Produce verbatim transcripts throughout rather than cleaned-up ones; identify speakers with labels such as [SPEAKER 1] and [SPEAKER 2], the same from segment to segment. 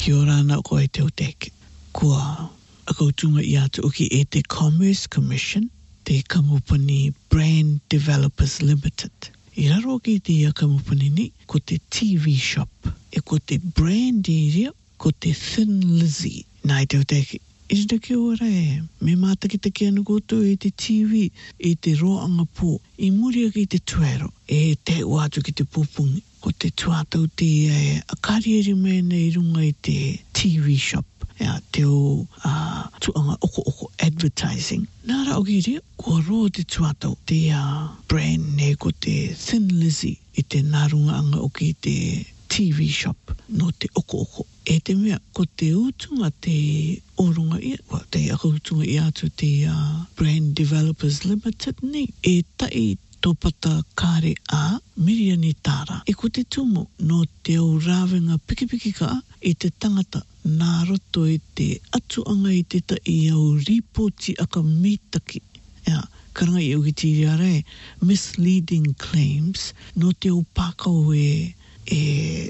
[SPEAKER 1] Kia ora na koe te o teke. Kua akautunga i atu uki e te Commerce Commission, te kamupani Brand Developers Limited. I raro ki te ia kamupani ni, ko te T V shop, e ko te brand area, ko te Thin Lizzy. Nai te o teke. I te kia ora e, me mātaki te kia na koutou i te T V, i te roanga pō, i muri aki te tuero, e te uatu ki te pupungi. Ko te tuatau te e, a karieri mena i runga i te T V shop. Ea, te o uh, tuanga oko oko advertising. Nara o ki rea, kua roa te tuatau, te uh, brand ne ko te Thin Lizzy, i te narunga anga o ki te T V shop, no te oko oko. E te mea, ko te utunga te orunga ia, wa te aka utunga ia atu te uh, Brand Developers Limited ni, e tai tōpata kāre a Miriani Tāra. E ko te tumo no te au rāwenga pikipiki ka i te tangata nā roto i te atuanga i te ta i au ripoti aka mitaki. Ea, karanga i au ki tiri are, misleading claims no te au pākau e, e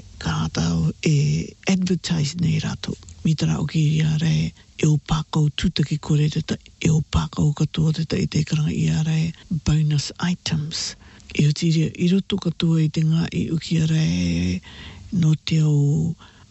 [SPEAKER 1] kātau e advertise nei rato. Mitara o ki are, e o pākau tūtaki kore te ta, e o pākau katoa te ta i te karanga i are, bonus items. E o tiri, i roto katoa i te ngā i uki are, no te au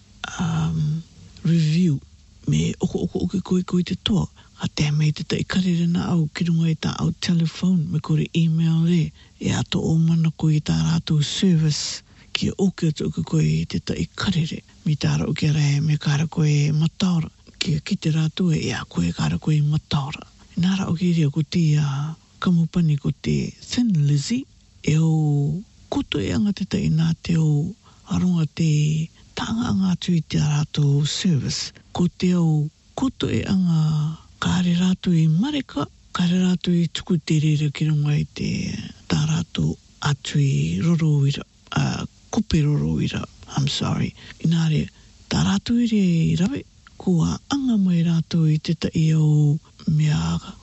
[SPEAKER 1] um, review, me oko oko oko koe koe te toa, a te mei te ta i karere na au, ki runga i ta au telephone, me kore email re, e ato o mana koe i tā rātou service, ki oke atu uke koe i te ta i karere. Mi tāra uke re, me kāra koe mataora, ki ki te rātou e, ea koe kāra koe mataora. Nara uke rea ko te uh, kamupani ko te Thin Lizzy, e o koto e anga te ta i nā te o arunga te tanga anga atu i te rātou service. Ko te o koto e anga kāre rātou i mareka, kāre rātou i tuku te rere ki runga i te tā rātou atu i rorowira, uh, kupe rorowira, I'm sorry. Inare, tā rātou i re i rawe, kua anga mai rātou i te ta i au mea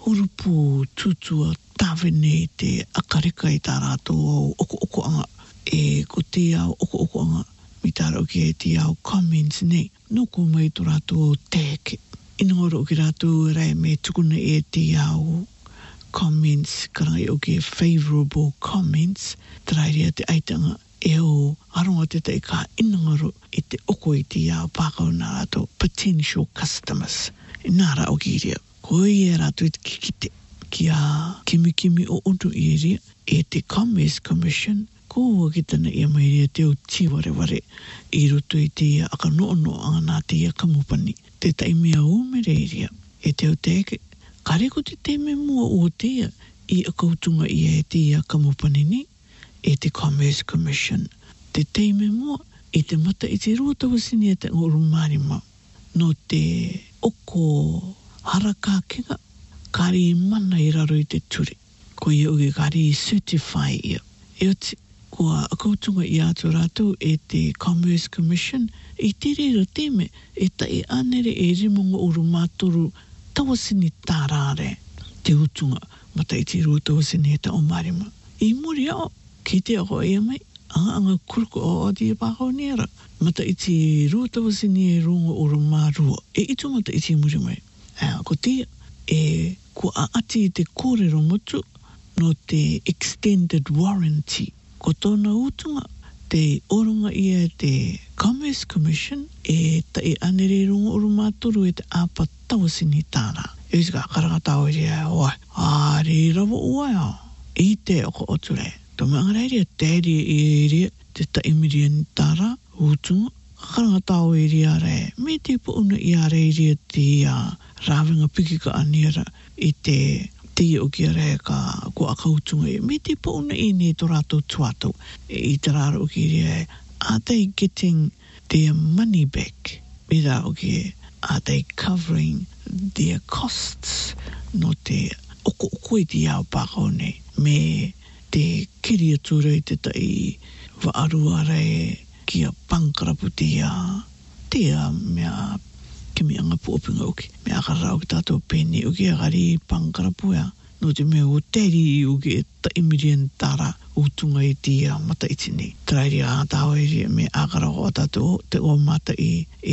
[SPEAKER 1] hurupu tutua tāwene i te akareka i tā rātou au oko oko anga. E ko te au oko oko anga, mi tāra o ki e te au comments nei, no ko mai tō rātou tēke. Inangoro o ki rātou rei me tukuna e te au comments, karangai o ki favourable comments, tarairia te aitanga e o aronga te te ka inangoro i te oko i te au pākau nā rātou potential customers. Nāra o ki rea, ko i e rātou i te kikite, ki a kimi kimi o untu i rea, e te Commerce Commission, ko ua ki tana ia mai rea te o tiwareware, i roto i te ia aka no no anga nā te ia kamupani, te taimea o mere i rea, e te o teke, kare ko te teme mua o te ia, i a kautunga i e te ia kamupani ni, e te Commerce Commission. Te teime mua, i te mata i te ruatawasini e te ngoro marima, no te oko haraka kenga, kari i mana i raro i te ture, ko i uke kari i certify ia. E o te, kua akautunga i atu rātou e te Commerce Commission, i te rera teme, e tai anere e rimonga uru mātoru tawasini tārare, te utunga, mata i te ruatawasini e te o marima. I muri ao, ki te ako e mai, anga anga kuruko o ati e pākau nera. Mata i te ruatawasini e rongo o rama-rua. E ito mata i te muri mai. E, ko tia, e ko a ati i te kōrero motu no te extended warranty. Ko tōna utunga, te oronga ia te Commerce Commission, e ta i anere rongo o rama-toru e te apa tawasini tāna. E tika karangatau i rea, oi, a re rawa ua ia. I te oko oture. Tō mga reiria, tēri i rea, te taimirian tāra, utunga, karangatau i rea re, me te puuna i a reiria te uh, rāwenga pikika aniara i te te o ki a rea ka ko a kautunga i, me te puuna i ne tō rātou tuatau, e i te rāra o ki rea, are they getting their money back? Me rā o ki, are they covering their costs? No te oko oko i te iau pākau nei, me te kiri atura i te tai waarua rei ki a pankarapu te a te a mea kimi anga puopinga uki. Mea karau ki tātou pēni uki a kari pankarapu ea. No te mea o teri i uki e taimirian tāra utunga i te a mata iti nei. Trairi a tāo eri me a karau o tātou te o mata i e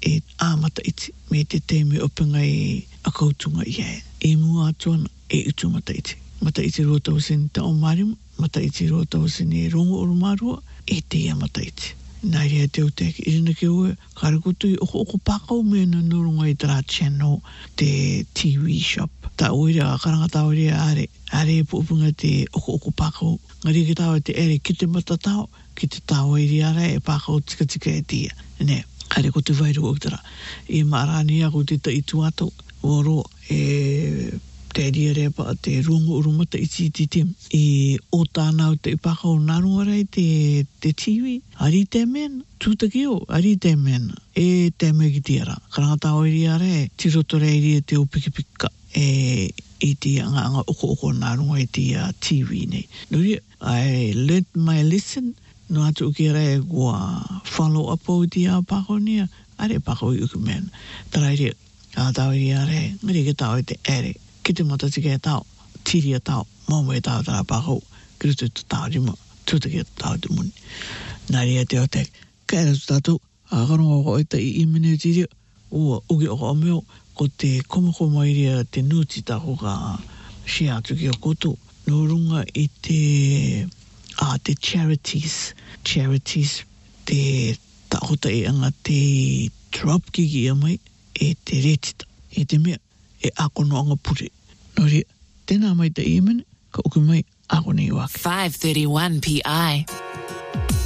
[SPEAKER 1] e āmata iti me te te me openga e a koutunga i e. E mua atuana e utu mata iti. Mata iti roa tau sini ta o marima, mata iti roa tau sini e rongo o rumarua, e te ia mata iti. Nā rea te o te ki irina ke ue, kare kutu i oko oko pakau me na nurunga i tara channel te T V shop. Ta oira a karangata oira are, are e pupunga te oko oko pakau. Ngari ki tau te ere ki te mata tau, ki te tau e riara e pakau tika tika e tia. Ne, kare kutu vairu o tara. I marani ako te ta itu ato, oro e... te ria pa te rungu urumata i ti tim i o tānau te ipakau narunga rei te, te T V. Ari te men, tūtaki o, ari te men, e te me ki tiara. Karangata o iria re, tiroto rei ria te o pikipika e i ti anga anga oko oko narunga i ti uh, T V nei. Nuri, I learned my lesson, no atu uki rei kua follow up o ti a pakau nia, are pakau i uki men. Tarai ria, a tau iria re, ngari ke tau i te ere. Ki te mata tika e tau, tiri e tau, mauma e tau tara pakau, kirutu te tau rima, tūtaki e tau te muni. Nā rea te o te, ka era tu tātou, a karonga o e ta i imene tiri, ua uki o ka omeo, ko te komoko mai rea te nuti tako ka shea atu ki o koto, no runga i te, a te charities, charities, te tahota e anga te drop kiki a mai, e te retita, e te mea, e ako no anga pure. Nori, tēnā mai te imene, ka uku mai ako nei wake.
[SPEAKER 2] five thirty-one P I